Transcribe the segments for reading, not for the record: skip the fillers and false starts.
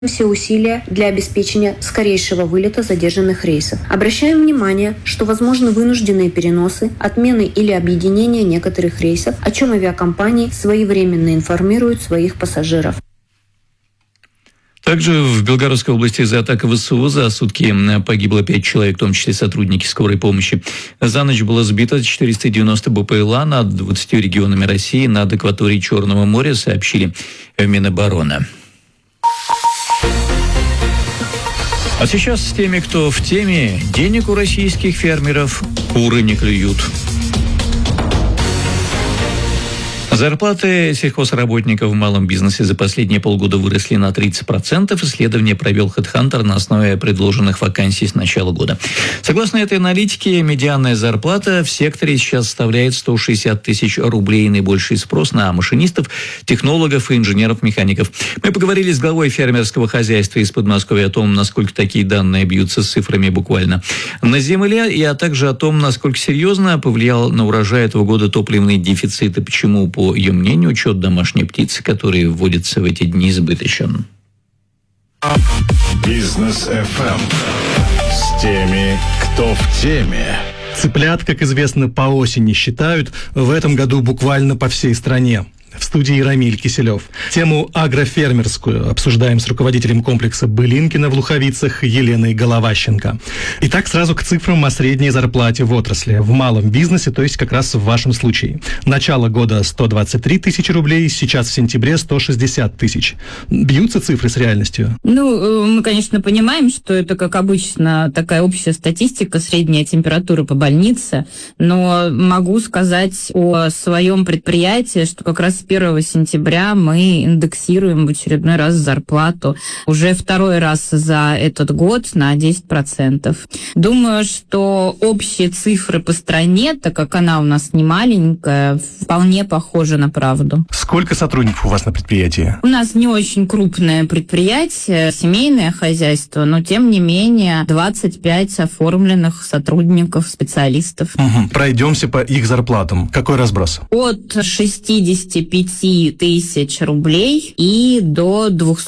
все усилия для обеспечения скорейшего вылета задержанных рейсов. Обращаем внимание, что возможны вынужденные переносы, отмены или объединения некоторых рейсов, о чем авиакомпании своевременно информируют своих пассажиров. Также в Белгородской области из-за атаки ВСУ за сутки погибло 5 человек, в том числе сотрудники скорой помощи. За ночь было сбито 490 БПЛА над 20 регионами России над акваторией Черного моря, сообщили в Минобороны. А сейчас с теми, кто в теме. Денег у российских фермеров куры не клюют. Зарплаты сельхозработников в малом бизнесе за последние полгода выросли на 30%. Исследование провел HeadHunter на основе предложенных вакансий с начала года. Согласно этой аналитике, медианная зарплата в секторе сейчас составляет 160 тысяч рублей. Наибольший спрос на машинистов, технологов и инженеров-механиков. Мы поговорили с главой фермерского хозяйства из Подмосковья о том, насколько такие данные бьются с цифрами буквально на земле, и также о том, насколько серьезно повлиял на урожай этого года топливный дефицит и почему, по ее мнению, учет домашней птицы, который вводится в эти дни, избыточен. Бизнес FM с теми, кто в теме. Цыплят, как известно, по осени считают, в этом году буквально по всей стране. В студии Рамиль Киселев. Тему агрофермерскую обсуждаем с руководителем комплекса Былинкино в Луховицах Еленой Головащенко. Итак, сразу к цифрам о средней зарплате в отрасли. В малом бизнесе, то есть как раз в вашем случае. Начало года 123 тысячи рублей, сейчас в сентябре 160 тысяч. Бьются цифры с реальностью? Мы, конечно, понимаем, что это, как обычно, такая общая статистика, средняя температура по больнице, но могу сказать о своем предприятии, что как раз с 1 сентября мы индексируем в очередной раз зарплату уже второй раз за этот год на 10%. Думаю, что общие цифры по стране, так как она у нас не маленькая, вполне похожи на правду. Сколько сотрудников у вас на предприятии? У нас не очень крупное предприятие, семейное хозяйство, но тем не менее 25 оформленных сотрудников, специалистов. Пройдемся по их зарплатам. Какой разброс? От 65 тысяч рублей и до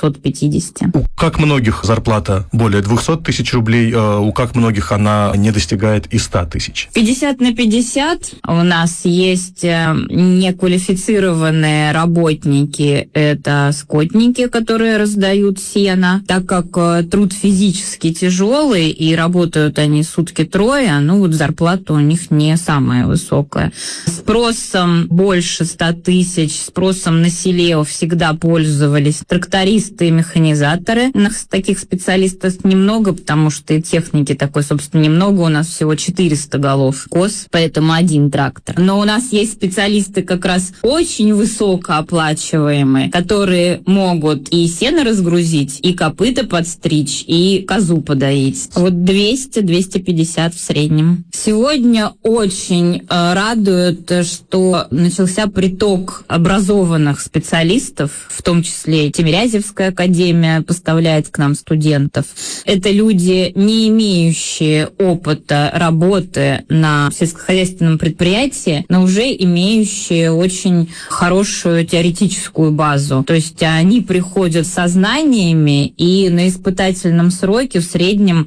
250. У как многих зарплата более 200 тысяч рублей, у как многих она не достигает и 100 тысяч? 50 на 50. У нас есть неквалифицированные работники, это скотники, которые раздают сено. Так как труд физически тяжелый и работают они сутки трое, зарплата у них не самая высокая. Спросом больше 100 тысяч, спросом на селе всегда пользовались трактористы и механизаторы. У нас таких специалистов немного, потому что и техники такой, собственно, немного. У нас всего 400 голов коз, поэтому один трактор. Но у нас есть специалисты как раз очень высокооплачиваемые, которые могут и сено разгрузить, и копыта подстричь, и козу подоить. 200-250 в среднем. Сегодня очень радует, что начался приток образованных специалистов, в том числе Тимирязевская академия поставляет к нам студентов. Это люди, не имеющие опыта работы на сельскохозяйственном предприятии, но уже имеющие очень хорошую теоретическую базу. То есть они приходят со знаниями, и на испытательном сроке в среднем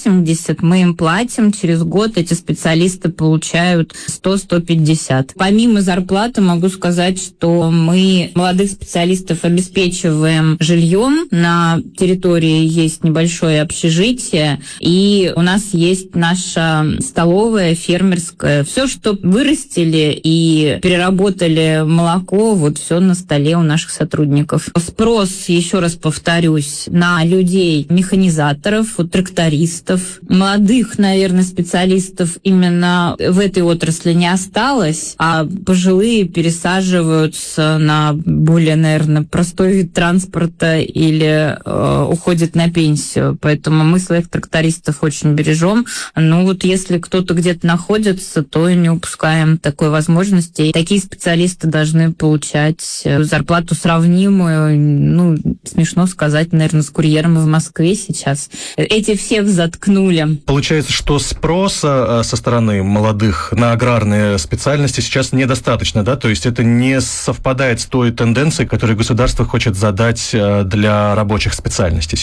80 мы им платим. Через год эти специалисты получают 100-150. Помимо зарплаты могу сказать, что мы молодых специалистов обеспечиваем жильем. На территории есть небольшое общежитие, и у нас есть наша столовая, фермерская. Все, что вырастили и переработали молоко, все на столе у наших сотрудников. Спрос, еще раз повторюсь, на людей, механизаторов, трактористов, молодых, наверное, специалистов именно в этой отрасли не осталось, а пожилые пересаживаются на более, наверное, простой вид транспорта или уходят на пенсию. Поэтому мы своих трактористов очень бережем. Если кто-то где-то находится, то не упускаем такой возможности. И такие специалисты должны получать зарплату сравнимую, смешно сказать, наверное, с курьером в Москве сейчас. Эти всех заткнули. Получается, что спроса со стороны молодых на аграрные специальности сейчас недостаточно, да? То есть это не совпадает с той тенденцией, которую государство хочет задать для рабочих специальностей.